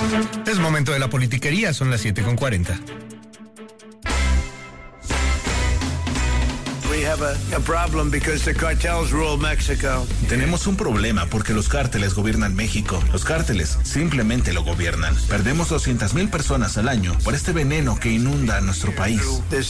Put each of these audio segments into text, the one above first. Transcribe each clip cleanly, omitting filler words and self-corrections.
Es momento de la politiquería, son las 7:40. Tenemos un problema porque los cárteles gobiernan México. Los cárteles simplemente lo gobiernan. Perdemos 200,000 personas al año por este veneno que inunda a nuestro país.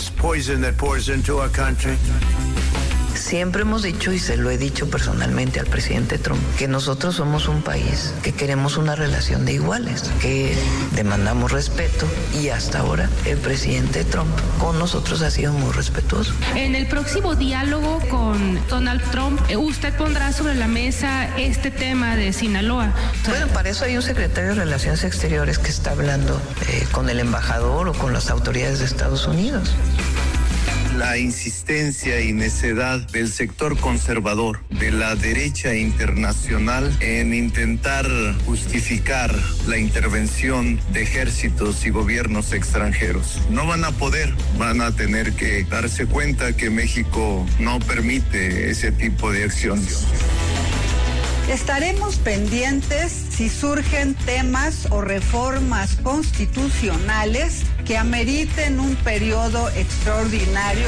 Siempre hemos dicho, y se lo he dicho personalmente al presidente Trump, que nosotros somos un país que queremos una relación de iguales, que demandamos respeto, y hasta ahora el presidente Trump con nosotros ha sido muy respetuoso. En el próximo diálogo con Donald Trump, usted pondrá sobre la mesa este tema de Sinaloa. Bueno, para eso hay un secretario de Relaciones Exteriores que está hablando con el embajador o con las autoridades de Estados Unidos. La insistencia y necedad del sector conservador, de la derecha internacional, en intentar justificar la intervención de ejércitos y gobiernos extranjeros. No van a poder, van a tener que darse cuenta que México no permite ese tipo de acciones. Estaremos pendientes si surgen temas o reformas constitucionales que ameriten un periodo extraordinario.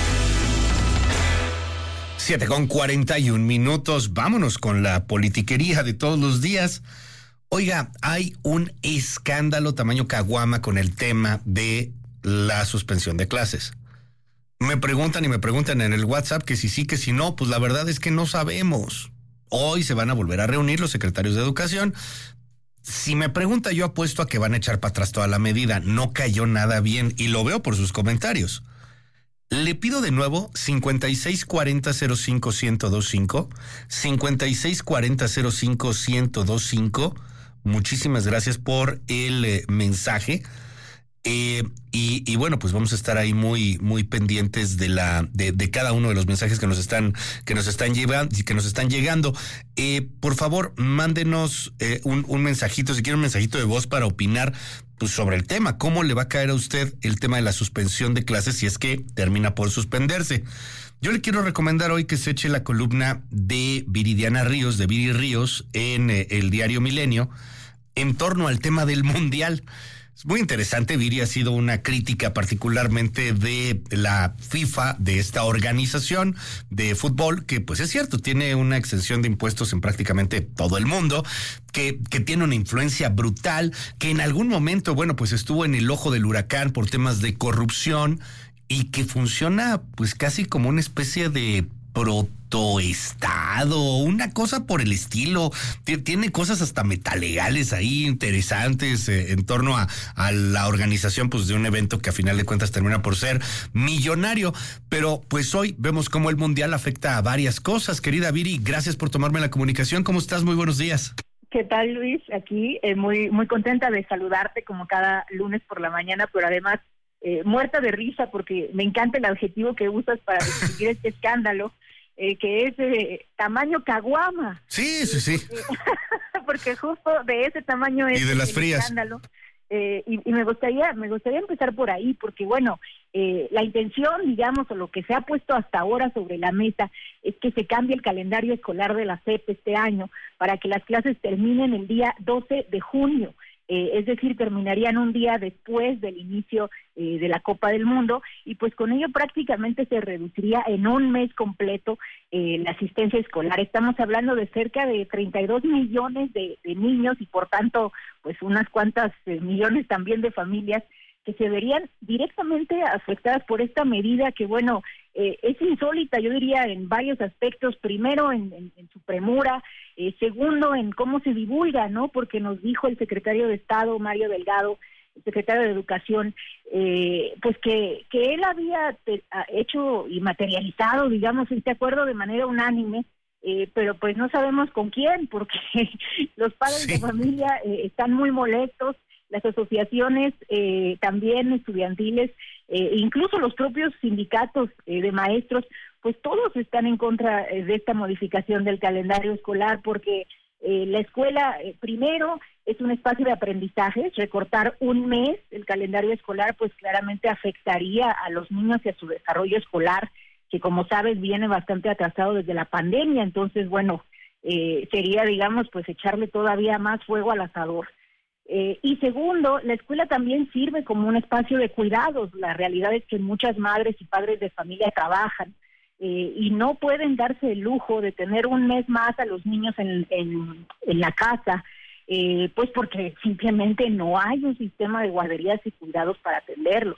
7:41. Vámonos con la politiquería de todos los días. Oiga, hay un escándalo tamaño caguama con el tema de la suspensión de clases. Me preguntan en el WhatsApp que si sí, que si no, pues la verdad es que no sabemos. Hoy se van a volver a reunir los secretarios de Educación. Si me pregunta, yo apuesto a que van a echar para atrás toda la medida. No cayó nada bien y lo veo por sus comentarios. Le pido de nuevo 5640-05-1025, 5640-05-1025. Muchísimas gracias por el mensaje. Y bueno, pues vamos a estar ahí muy pendientes de cada uno de los mensajes que nos están llegando. Por favor, mándenos un mensajito, si quiere un mensajito de voz para opinar pues sobre el tema. ¿Cómo le va a caer a usted el tema de la suspensión de clases si es que termina por suspenderse? Yo le quiero recomendar hoy que se eche la columna de Viridiana Ríos, de Viri Ríos, en el diario Milenio, en torno al tema del Mundial. Es muy interesante. Viri ha sido una crítica particularmente de la FIFA, de esta organización de fútbol, que pues es cierto, tiene una exención de impuestos en prácticamente todo el mundo, que tiene una influencia brutal, que en algún momento, bueno, pues estuvo en el ojo del huracán por temas de corrupción y que funciona pues casi como una especie de protoestado, una cosa por el estilo. Tiene cosas hasta metalegales ahí interesantes en torno a la organización pues de un evento que a final de cuentas termina por ser millonario. Pero pues hoy vemos cómo el Mundial afecta a varias cosas. Querida Viri, gracias por tomarme la comunicación. ¿Cómo estás? Muy buenos días. ¿Qué tal, Luis? Aquí muy contenta de saludarte como cada lunes por la mañana, pero además muerta de risa porque me encanta el adjetivo que usas para describir este escándalo, que es tamaño caguama. Sí. Porque justo de ese tamaño es y de las frías. Escándalo. Y me gustaría empezar por ahí, porque bueno, la intención, digamos, o lo que se ha puesto hasta ahora sobre la mesa es que se cambie el calendario escolar de la SEP este año para que las clases terminen el día 12 de junio. Es decir, terminarían un día después del inicio de la Copa del Mundo, y pues con ello prácticamente se reduciría en un mes completo la asistencia escolar. Estamos hablando de cerca de 32 millones de niños y por tanto pues unas cuantas millones también de familias que se verían directamente afectadas por esta medida que, bueno, es insólita, yo diría, en varios aspectos. Primero, en su premura. Segundo, en cómo se divulga, ¿no? Porque nos dijo el secretario de Estado, Mario Delgado, el secretario de Educación, pues que él había hecho y materializado, digamos, este acuerdo de manera unánime, pero pues no sabemos con quién, porque los padres de familia están muy molestos. Las asociaciones también estudiantiles, incluso los propios sindicatos de maestros, pues todos están en contra de esta modificación del calendario escolar, porque la escuela, primero, es un espacio de aprendizaje. Recortar un mes el calendario escolar, pues claramente afectaría a los niños y a su desarrollo escolar, que como sabes viene bastante atrasado desde la pandemia. Entonces, bueno, sería, digamos, pues echarle todavía más fuego al asador. Y segundo, la escuela también sirve como un espacio de cuidados. La realidad es que muchas madres y padres de familia trabajan y no pueden darse el lujo de tener un mes más a los niños en la casa, pues porque simplemente no hay un sistema de guarderías y cuidados para atenderlos.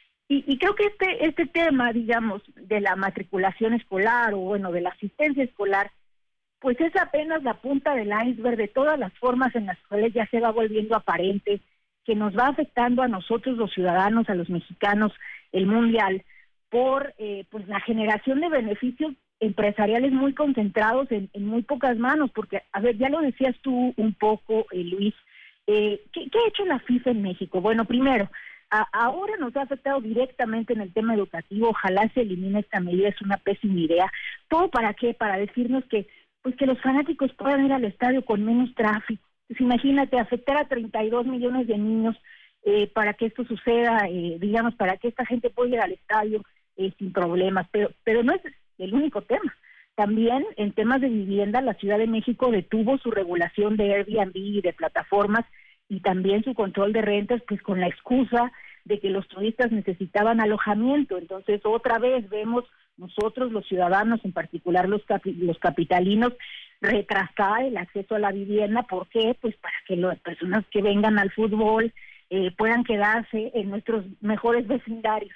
Y creo que este tema, digamos, de la matriculación escolar o bueno, de la asistencia escolar, pues es apenas la punta del iceberg de todas las formas en las cuales ya se va volviendo aparente que nos va afectando a nosotros los ciudadanos, a los mexicanos, el mundial, por pues la generación de beneficios empresariales muy concentrados en muy pocas manos, porque, a ver, ya lo decías tú un poco, Luis, ¿qué ha hecho la FIFA en México? Bueno, primero, ahora nos ha afectado directamente en el tema educativo, ojalá se elimine esta medida, es una pésima idea. ¿Todo para qué? Para decirnos que los fanáticos puedan ir al estadio con menos tráfico. Pues imagínate, afectar a 32 millones de niños para que esto suceda, digamos, para que esta gente pueda ir al estadio sin problemas, pero no es el único tema. También en temas de vivienda, la Ciudad de México detuvo su regulación de Airbnb y de plataformas y también su control de rentas, pues con la excusa de que los turistas necesitaban alojamiento. Entonces, otra vez vemos nosotros, los ciudadanos, en particular los capitalinos, retrasar el acceso a la vivienda. ¿Por qué? Pues para que las personas que vengan al fútbol puedan quedarse en nuestros mejores vecindarios.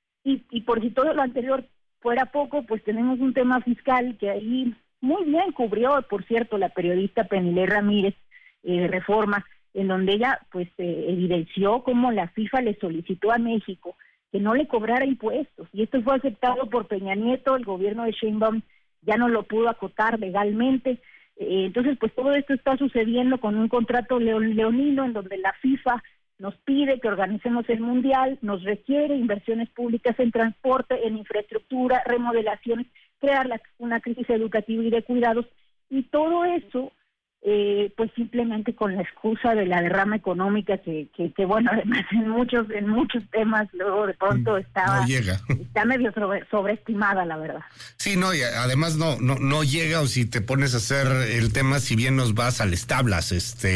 Y por si todo lo anterior fuera poco, pues tenemos un tema fiscal que ahí muy bien cubrió, por cierto, la periodista Penilei Ramírez de Reforma, en donde ella pues evidenció cómo la FIFA le solicitó a México que no le cobrara impuestos, y esto fue aceptado por Peña Nieto. El gobierno de Sheinbaum ya no lo pudo acotar legalmente. Entonces, pues todo esto está sucediendo con un contrato leonino en donde la FIFA nos pide que organicemos el Mundial, nos requiere inversiones públicas en transporte, en infraestructura, remodelaciones, crear una crisis educativa y de cuidados, y todo eso pues simplemente con la excusa de la derrama económica que bueno, además en muchos temas luego de pronto está medio sobreestimada, la verdad. Sí, no, y además no llega, o si te pones a hacer el tema, si bien nos vas a las tablas,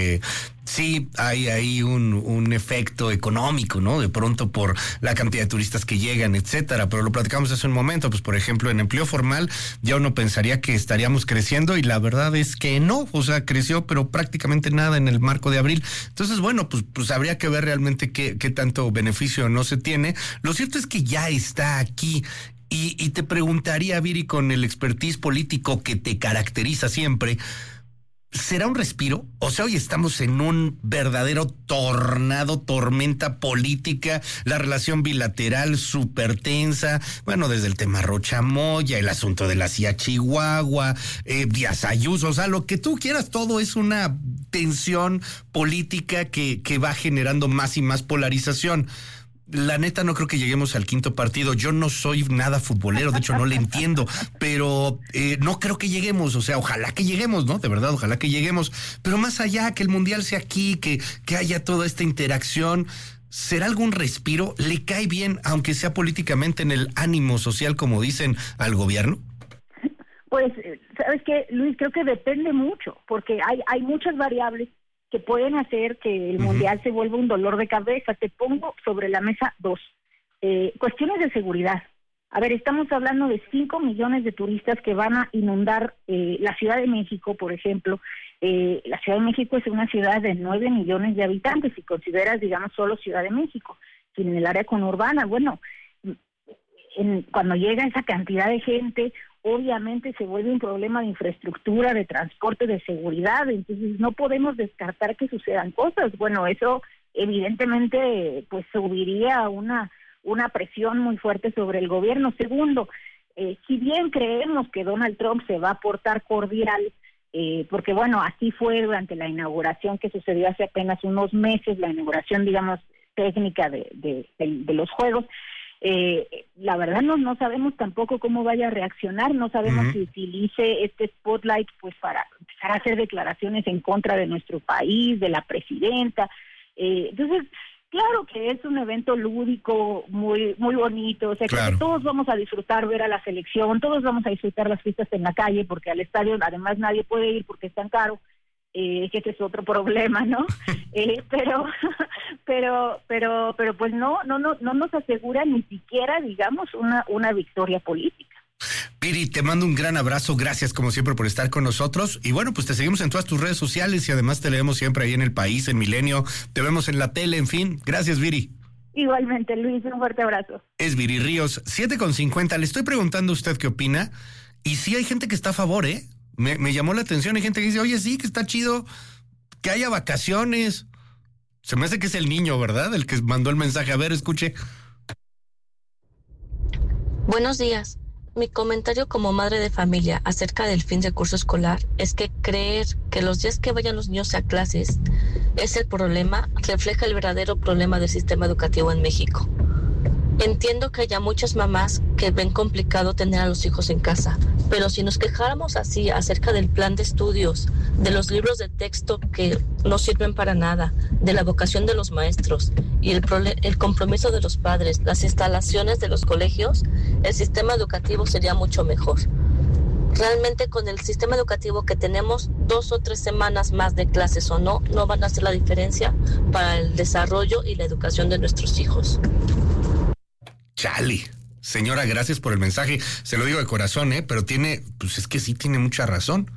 sí hay ahí un efecto económico, ¿no? De pronto por la cantidad de turistas que llegan, etcétera, pero lo platicamos hace un momento, pues por ejemplo en empleo formal ya uno pensaría que estaríamos creciendo y la verdad es que no, o sea, creció pero prácticamente nada en el marco de abril. Entonces, bueno, pues habría que ver realmente qué tanto beneficio no se tiene. Lo cierto es que ya está aquí. Y te preguntaría, Viri, con el expertise político que te caracteriza siempre, ¿será un respiro? O sea, hoy estamos en un verdadero tormenta política, la relación bilateral súper tensa, bueno, desde el tema Rocha Moya, el asunto de la CIA Chihuahua, Díaz Ayuso, o sea, lo que tú quieras, todo es una tensión política que va generando más y más polarización. La neta no creo que lleguemos al quinto partido. Yo no soy nada futbolero, de hecho no le entiendo, pero no creo que lleguemos, o sea, ojalá que lleguemos, ¿no? De verdad, ojalá que lleguemos, pero más allá, que el Mundial sea aquí, que haya toda esta interacción. ¿Será algún respiro? ¿Le cae bien, aunque sea políticamente, en el ánimo social, como dicen, al gobierno? Pues, ¿sabes qué, Luis? Creo que depende mucho, porque hay muchas variables que pueden hacer que el Mundial se vuelva un dolor de cabeza. Te pongo sobre la mesa dos. Cuestiones de seguridad. A ver, estamos hablando de 5 millones de turistas que van a inundar la Ciudad de México, por ejemplo. La Ciudad de México es una ciudad de 9 millones de habitantes, si consideras, digamos, solo Ciudad de México, en el área conurbana. Bueno, cuando llega esa cantidad de gente, obviamente se vuelve un problema de infraestructura, de transporte, de seguridad. Entonces no podemos descartar que sucedan cosas. Bueno, eso evidentemente pues subiría una presión muy fuerte sobre el gobierno. Segundo, si bien creemos que Donald Trump se va a portar cordial, porque bueno, así fue durante la inauguración que sucedió hace apenas unos meses, la inauguración, digamos, técnica de los Juegos, la verdad no sabemos tampoco cómo vaya a reaccionar, no sabemos si utilice este spotlight pues para empezar a hacer declaraciones en contra de nuestro país, de la presidenta. Entonces, claro que es un evento lúdico muy muy bonito, o sea, claro, que todos vamos a disfrutar ver a la selección, todos vamos a disfrutar las fiestas en la calle, porque al estadio además nadie puede ir porque es tan caro. que ese es otro problema, ¿no? pero pues no nos asegura ni siquiera, digamos, una victoria política. Piri, te mando un gran abrazo, gracias como siempre por estar con nosotros, y bueno, pues te seguimos en todas tus redes sociales y además te leemos siempre ahí en El País, en Milenio, te vemos en la tele, en fin, gracias, Viri. Igualmente, Luis, un fuerte abrazo. Es Viri Ríos, 7:50, le estoy preguntando a usted qué opina, y sí hay gente que está a favor, me llamó la atención, hay gente que dice, oye, sí, que está chido que haya vacaciones. Se me hace que es el niño, ¿verdad? El que mandó el mensaje. A ver, escuche. Buenos días. Mi comentario como madre de familia acerca del fin de curso escolar es que creer que los días que vayan los niños a clases es el problema, refleja el verdadero problema del sistema educativo en México. Entiendo que haya muchas mamás que ven complicado tener a los hijos en casa, pero si nos quejáramos así acerca del plan de estudios, de los libros de texto que no sirven para nada, de la vocación de los maestros y el compromiso de los padres, las instalaciones de los colegios, el sistema educativo sería mucho mejor. Realmente con el sistema educativo que tenemos, 2 o 3 semanas más de clases o no van a hacer la diferencia para el desarrollo y la educación de nuestros hijos. Chale. Señora, gracias por el mensaje. Se lo digo de corazón, pero pues es que sí tiene mucha razón.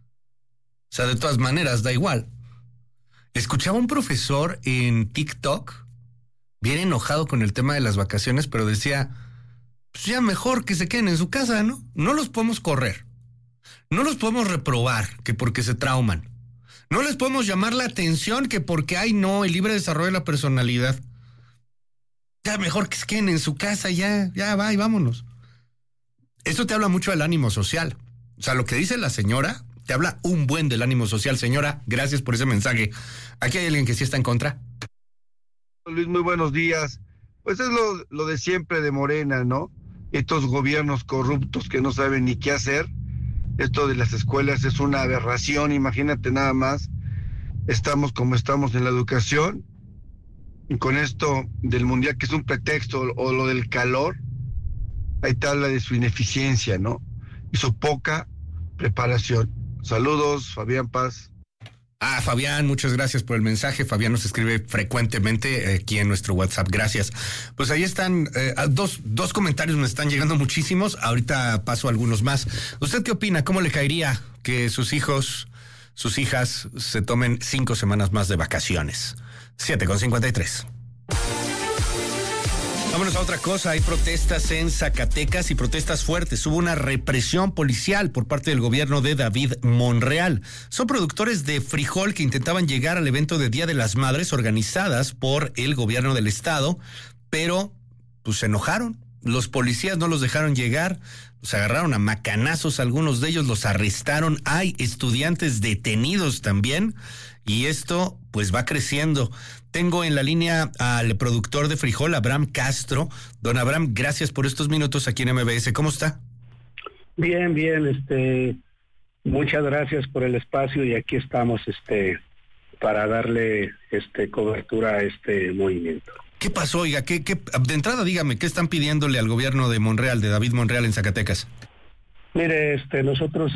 O sea, de todas maneras, da igual. Escuchaba un profesor en TikTok, bien enojado con el tema de las vacaciones, pero decía, pues ya mejor que se queden en su casa, ¿no? No los podemos correr. No los podemos reprobar, que porque se trauman. No les podemos llamar la atención, que porque, el libre desarrollo de la personalidad. Ya mejor que se queden en su casa, ya va y vámonos. Esto te habla mucho del ánimo social. O sea, lo que dice la señora te habla un buen del ánimo social. Señora, gracias por ese mensaje. Aquí hay alguien que sí está en contra. Luis, muy buenos días. Pues es lo de siempre de Morena, ¿no? Estos gobiernos corruptos que no saben ni qué hacer. Esto de las escuelas es una aberración, imagínate nada más. Estamos como estamos en la educación. Y con esto del mundial, que es un pretexto, o lo del calor, ahí te habla de su ineficiencia, ¿no? Y su poca preparación. Saludos, Fabián Paz. Fabián, muchas gracias por el mensaje. Fabián nos escribe frecuentemente aquí en nuestro WhatsApp. Gracias. Pues ahí están dos comentarios, me están llegando muchísimos. Ahorita paso a algunos más. ¿Usted qué opina? ¿Cómo le caería que sus hijos, sus hijas se tomen 5 semanas más de vacaciones? 7:53. Vámonos a otra cosa. Hay protestas en Zacatecas y protestas fuertes. Hubo una represión policial por parte del gobierno de David Monreal. Son productores de frijol que intentaban llegar al evento de Día de las Madres organizadas por el gobierno del estado, pero pues se enojaron. Los policías no los dejaron llegar, los agarraron a macanazos, algunos de ellos los arrestaron. Hay estudiantes detenidos también y esto pues va creciendo. Tengo en la línea al productor de frijol, Abraham Castro. Don Abraham, gracias por estos minutos aquí en MBS. ¿Cómo está? Bien, muchas gracias por el espacio y aquí estamos para darle cobertura a este movimiento. ¿Qué pasó, oiga? ¿Qué de entrada dígame, qué están pidiéndole al gobierno de Monreal, de David Monreal en Zacatecas? Mire, nosotros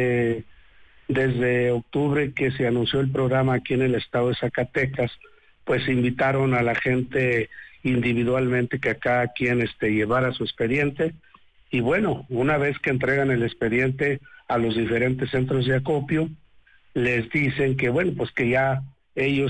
desde octubre que se anunció el programa aquí en el estado de Zacatecas, pues invitaron a la gente individualmente que cada quien llevara su expediente y bueno, una vez que entregan el expediente a los diferentes centros de acopio, les dicen que bueno, pues que ya ellos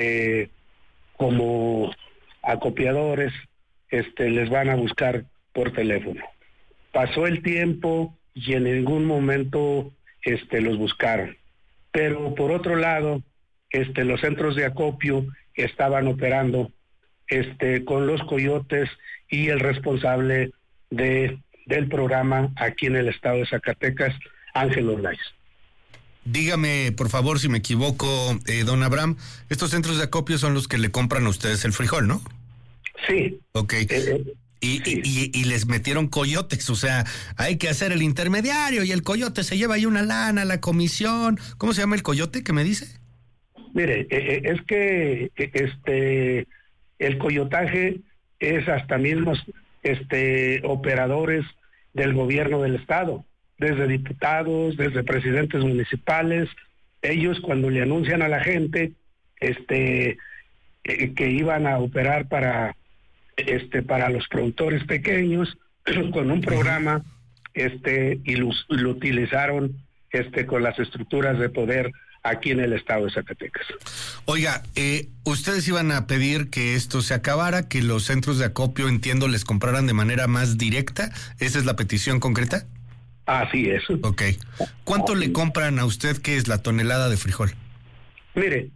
como acopiadores les van a buscar por teléfono. Pasó el tiempo y en ningún momento los buscaron. Pero por otro lado, los centros de acopio estaban operando con los coyotes y el responsable del programa aquí en el estado de Zacatecas, Ángel Orlais. Dígame, por favor, si me equivoco, don Abraham, estos centros de acopio son los que le compran a ustedes el frijol, ¿no? Sí. Ok. Y les metieron coyotes, o sea, hay que hacer el intermediario y el coyote se lleva ahí una lana, la comisión. ¿Cómo se llama el coyote que me dice? Mire, es que el coyotaje es hasta mismos operadores del gobierno del estado, desde diputados, desde presidentes municipales, ellos cuando le anuncian a la gente que iban a operar para los productores pequeños con un programa y lo utilizaron con las estructuras de poder aquí en el estado de Zacatecas. Oiga, ustedes iban a pedir que esto se acabara, que los centros de acopio, entiendo, les compraran de manera más directa. ¿Esa es la petición concreta? Así es. Ok. ¿Cuánto le compran a usted, que es la tonelada de frijol? Mire,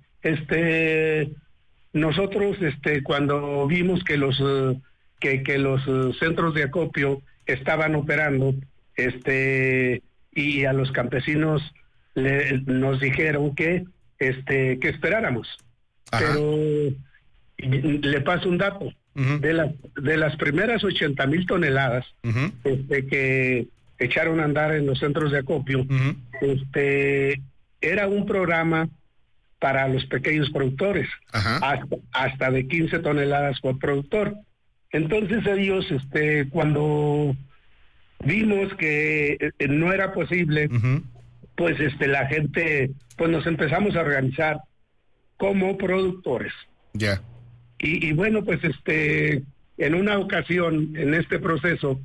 nosotros cuando vimos que los centros de acopio estaban operando, y a los campesinos nos dijeron que esperáramos. Ajá. Pero le paso un dato. Uh-huh. De las primeras 80,000 toneladas uh-huh. Que echaron a andar en los centros de acopio, uh-huh. Era un programa para los pequeños productores, hasta de 15 toneladas por productor. Entonces ellos, cuando vimos que no era posible, uh-huh. pues la gente, pues nos empezamos a organizar como productores. Ya. Y bueno, pues en una ocasión, en este proceso,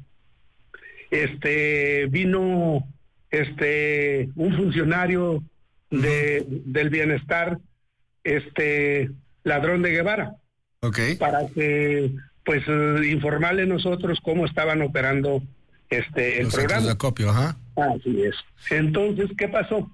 vino un funcionario del bienestar, Ladrón de Guevara. Okay. Para que pues informarle nosotros cómo estaban operando el los programa de acopio, ajá. Así es. Entonces, ¿qué pasó?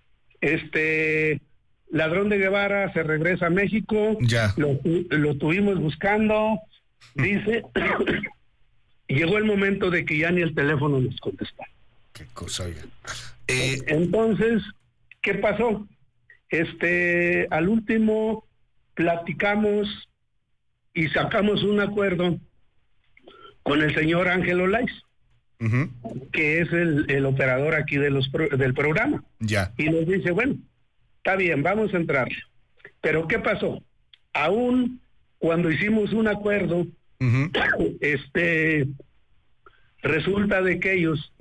Ladrón de Guevara se regresa a México. Ya. Lo tuvimos buscando, dice, y llegó el momento de que ya ni el teléfono nos contestaba. Qué cosa, oiga. Entonces, ¿qué pasó? Al último platicamos y sacamos un acuerdo con el señor Ángel Olaiz, uh-huh. que es el operador aquí del programa. Ya. Y nos dice, bueno, está bien, vamos a entrar. Pero ¿qué pasó? Aún cuando hicimos un acuerdo, uh-huh. Resulta de que ellos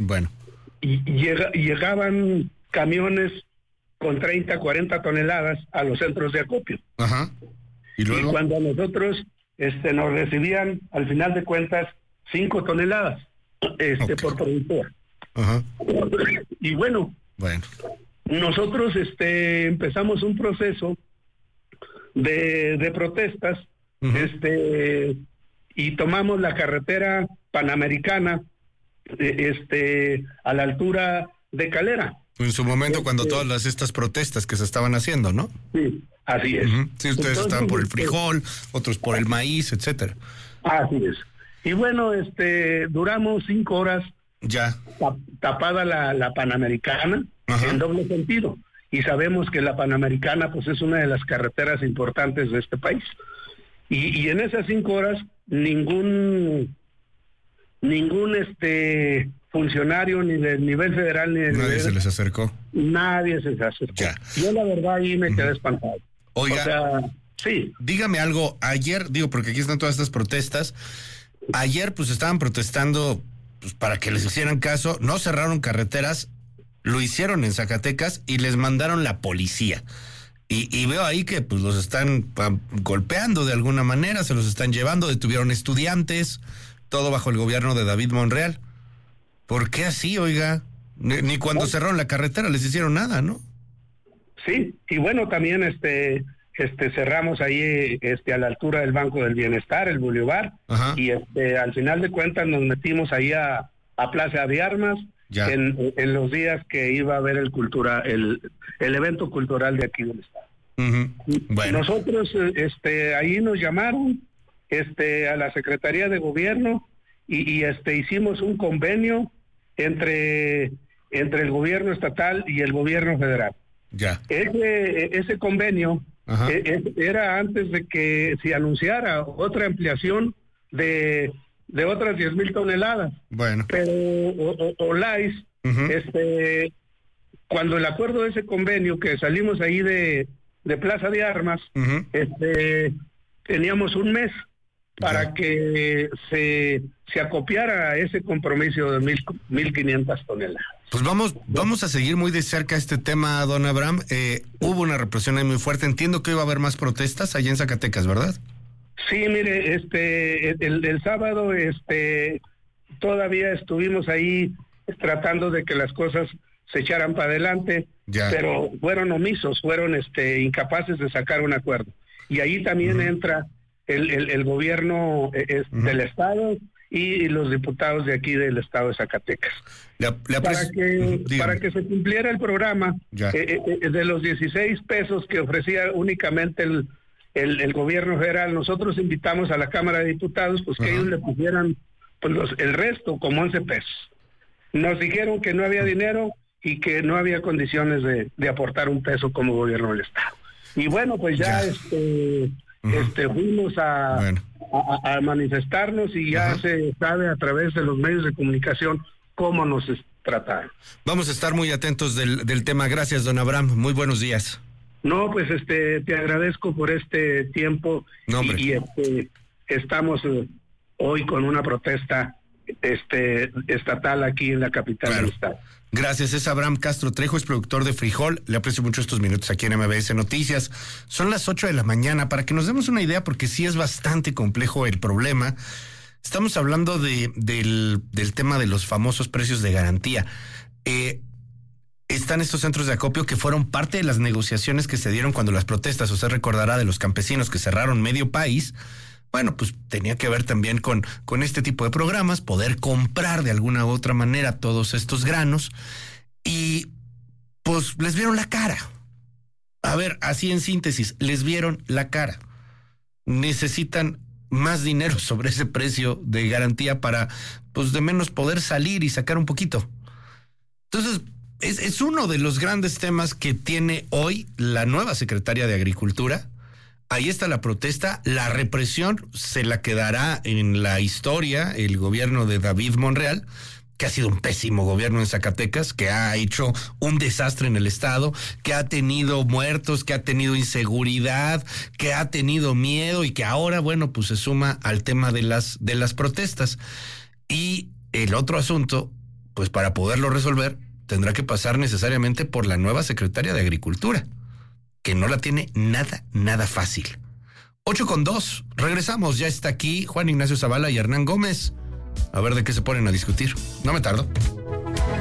llegaban camiones con 30, 40 toneladas a los centros de acopio. Ajá. Y cuando a nosotros nos recibían, al final de cuentas, 5 toneladas okay. por productor. Ajá. Y bueno, nosotros empezamos un proceso de protestas, uh-huh. Y tomamos la carretera panamericana a la altura de Calera. En su momento, cuando todas estas protestas que se estaban haciendo, ¿no? Sí, así es. Uh-huh. Sí, ustedes estaban por el frijol, otros por el maíz, etcétera. Así es. Y bueno, duramos 5 horas ya tapada la Panamericana, ajá. en doble sentido. Y sabemos que la Panamericana pues es una de las carreteras importantes de este país. Y en esas 5 horas ningún funcionario ni del nivel federal ni del nadie se les acercó. Nadie se les acercó. Ya. Yo la verdad ahí me quedé espantado. Oiga, o sea, sí. Dígame algo. Ayer, porque aquí están todas estas protestas. Ayer pues estaban protestando pues para que les hicieran caso. No cerraron carreteras, lo hicieron en Zacatecas y les mandaron la policía. Y veo ahí que pues los están golpeando de alguna manera, se los están llevando, detuvieron estudiantes, todo bajo el gobierno de David Monreal. ¿Por qué así, oiga? Ni cuando cerraron la carretera les hicieron nada, ¿no? Sí, y bueno, también cerramos ahí a la altura del Banco del Bienestar, el Boulevard, ajá. Y al final de cuentas nos metimos ahí a Plaza de Armas, en los días que iba a haber el evento cultural de aquí del estado. Uh-huh. Bueno. Nosotros ahí nos llamaron a la Secretaría de Gobierno y hicimos un convenio entre el gobierno estatal y el gobierno federal. Ya. Ese convenio era antes de que se anunciara otra ampliación de otras 10,000 toneladas. Bueno. Pero Olaiz, uh-huh. Cuando el acuerdo de ese convenio, que salimos ahí de Plaza de Armas, uh-huh. Teníamos un mes para que se acopiara a ese compromiso de 1,500 toneladas. Pues vamos a seguir muy de cerca este tema, don Abraham. Hubo una represión ahí muy fuerte. Entiendo que iba a haber más protestas allá en Zacatecas, ¿verdad? Sí, mire, el sábado, todavía estuvimos ahí tratando de que las cosas se echaran para adelante, pero fueron omisos, fueron incapaces de sacar un acuerdo. Y ahí también entra el gobierno del estado y los diputados de aquí del estado de Zacatecas. Para que se cumpliera el programa, de los 16 pesos que ofrecía únicamente el gobierno federal, nosotros invitamos a la Cámara de Diputados pues que ellos le pusieran pues el resto, como 11 pesos. Nos dijeron que no había dinero y que no había condiciones de aportar un peso como gobierno del estado. Y bueno, pues ya fuimos a manifestarnos y ya se sabe a través de los medios de comunicación cómo nos trataron. Vamos a estar muy atentos del tema. Gracias, don Abraham. Muy buenos días. No, pues te agradezco por este tiempo. No, y estamos hoy con una protesta estatal aquí en la capital del estado. Gracias, es Abraham Castro Trejo, es productor de Frijol. Le aprecio mucho estos minutos aquí en MBS Noticias. Son las 8 de la mañana, para que nos demos una idea, porque sí es bastante complejo el problema. Estamos hablando del tema de los famosos precios de garantía. Están estos centros de acopio que fueron parte de las negociaciones que se dieron cuando las protestas, usted recordará, de los campesinos que cerraron medio país. Bueno, pues tenía que ver también con este tipo de programas, poder comprar de alguna u otra manera todos estos granos, y pues les vieron la cara. A ver, así en síntesis, les vieron la cara. Necesitan más dinero sobre ese precio de garantía para, pues de menos, poder salir y sacar un poquito. Entonces, es uno de los grandes temas que tiene hoy la nueva secretaria de Agricultura. Ahí está la protesta, la represión se la quedará en la historia el gobierno de David Monreal, que ha sido un pésimo gobierno en Zacatecas, que ha hecho un desastre en el estado, que ha tenido muertos, que ha tenido inseguridad, que ha tenido miedo y que ahora, bueno, pues se suma al tema de las protestas. Y el otro asunto, pues para poderlo resolver, tendrá que pasar necesariamente por la nueva secretaria de Agricultura, que no la tiene nada fácil. 8:02, regresamos, ya está aquí Juan Ignacio Zavala y Hernán Gómez. A ver de qué se ponen a discutir. No me tardo.